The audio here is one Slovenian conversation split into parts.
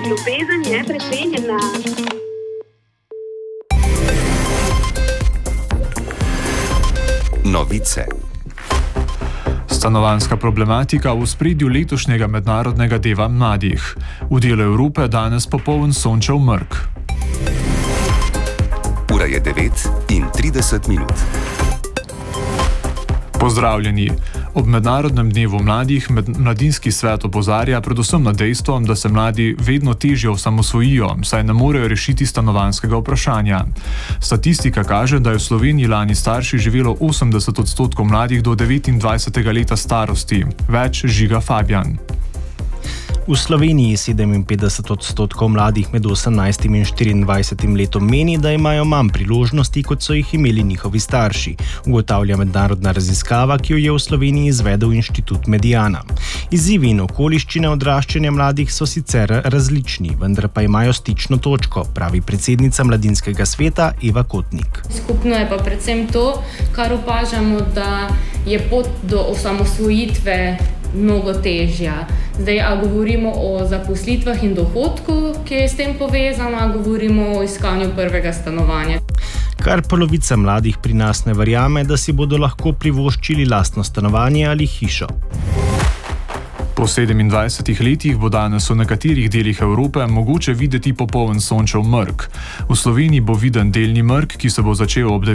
Ljubezen je precenjena. Novice. Stanovanjska problematika v ospredju letošnjega mednarodnega dneva mladih. V delu Evrope danes popoln sončev mrk. Ura je 9:30. Pozdravljeni. Ob mednarodnem dnevu mladih Mladinski svet opozarja predvsem na dejstvo, da se mladi vedno težje osamosvojijo, saj ne morejo rešiti stanovanjskega vprašanja. Statistika kaže, da je v Sloveniji lani starši živelo 80% mladih do 29. leta starosti. Več Žiga Fabjan. V Sloveniji 57% mladih med 18 in 24 letom meni, da imajo manj priložnosti, kot so jih imeli njihovi starši, ugotavlja mednarodna raziskava, ki jo je v Sloveniji izvedel Inštitut Mediana. Izzivi in okoliščine odraščanja mladih so sicer različni, vendar pa imajo stično točko, pravi predsednica Mladinskega sveta Eva Kotnik. Skupno je pa predvsem to, kar opažamo, da je pot do osamosvojitve mnogo težja. Zdaj, a govorimo o zaposlitvah in dohodku, ki je s tem povezana, govorimo o iskanju prvega stanovanja. Kar polovica mladih pri nas ne verjame, da si bodo lahko privoščili lastno stanovanje ali hišo. Po 27 letih bo danes v nekaterih delih Evrope mogoče videti popoln sončev mrk. V Sloveniji bo viden delni mrk, ki se bo začel ob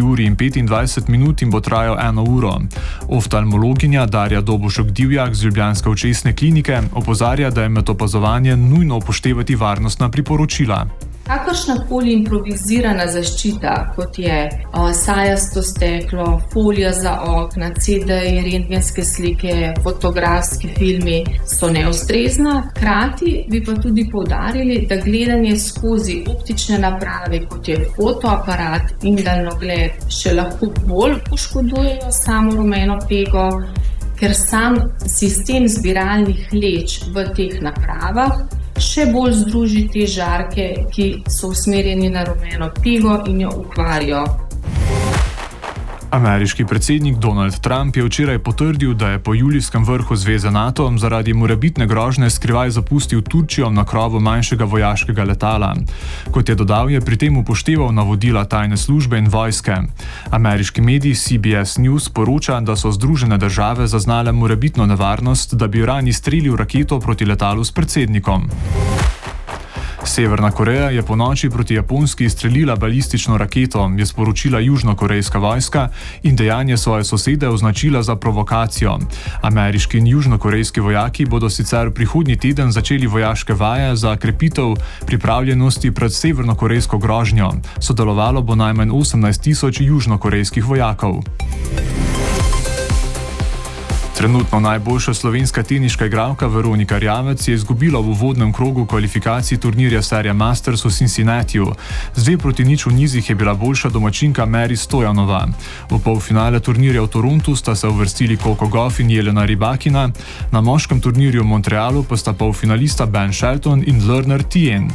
19:25 in bo trajal 1 uro. Oftalmologinja Darja Dobušek-Divjak z ljubljanske očesne klinike opozarja, da je med opazovanjem nujno upoštevati varnostna priporočila. Kakršnakoli improvizirana zaščita, kot je sajasto steklo, folija za okna, CD-ji, rentgenske slike, fotografski filmi, so neustrezna. Hkrati bi pa tudi poudarili, da gledanje skozi optične naprave, kot je fotoaparat in daljnogled, še lahko bolj poškodujejo samo rumeno pego, ker sam sistem zbiralnih leč v teh napravah še bolj združi te žarke, ki so usmerjeni na rumeno pego in jo ukvarijo. Ameriški predsednik Donald Trump je včeraj potrdil, da je po julijskem vrhu zveze NATO zaradi morebitne grožnje skrivaj zapustil Turčijo na krovu manjšega vojaškega letala. Kot je dodal, je pri tem upošteval navodila tajne službe in vojske. Ameriški medij CBS News poroča, da so Združene države zaznale morebitno nevarnost, da bi Iran izstrelil raketo proti letalu s predsednikom. Severna Koreja je ponoči proti Japonski izstrelila balistično raketo, je sporočila južnokorejska vojska in dejanje svoje sosede označila za provokacijo. Ameriški in južnokorejski vojaki bodo sicer prihodnji teden začeli vojaške vaje za krepitev pripravljenosti pred severnokorejsko grožnjo. Sodelovalo bo najmanj 18,000 južnokorejskih vojakov. Trenutno najboljša slovenska teniška igralka Veronika Rjavec je izgubila v uvodnem krogu kvalifikacij turnirja serije Masters v Cincinnatiju. Z 2:0 v nizih je bila boljša domačinka Mary Stojanova. V polfinale turnirja v Torontu sta se uvrstili Coco Gauff in Jelena Rybakina, na moškem turnirju v Montrealu pa sta polfinalista Ben Shelton in Lerner Tien.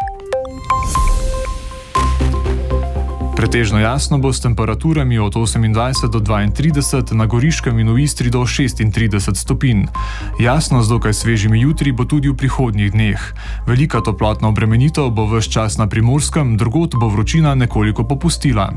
Pretežno jasno bo s temperaturami od 28 do 32, na Goriškem in v Istri do 36 stopinj. Jasno z dokaj svežimi jutri bo tudi v prihodnjih dneh. Velika toplotna obremenitev bo ves čas na Primorskem, drugod bo vročina nekoliko popustila.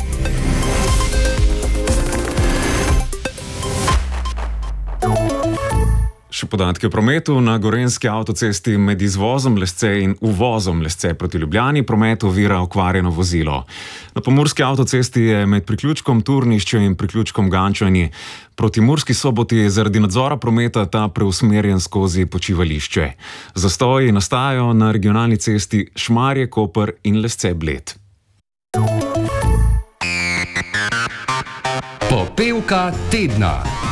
Še podatke o prometu. Na gorenjski avtocesti med izvozom Lesce in uvozom Lesce proti Ljubljani promet ovira okvarjeno vozilo. Na pomurski avtocesti je med priključkom Turnišče in priključkom Gančani proti Murski Soboti zaradi nadzora prometa ta preusmerjen skozi počivališče. Zastoji nastajajo na regionalni cesti Šmarje-Koper in Lesce-Bled. Popevka tedna.